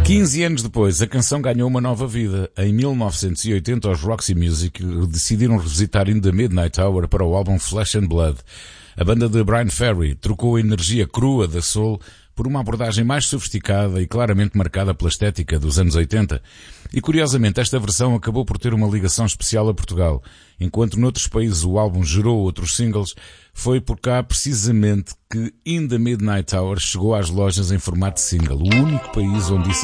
15 anos depois, a canção ganhou uma nova vida. Em 1980, os Roxy Music decidiram revisitar In the Midnight Hour para o álbum Flesh and Blood. A banda de Brian Ferry trocou a energia crua da soul por uma abordagem mais sofisticada e claramente marcada pela estética dos anos 80. E curiosamente, esta versão acabou por ter uma ligação especial a Portugal. Enquanto noutros países o álbum gerou outros singles, foi por cá precisamente que In the Midnight Hour chegou às lojas em formato single, o único país onde isso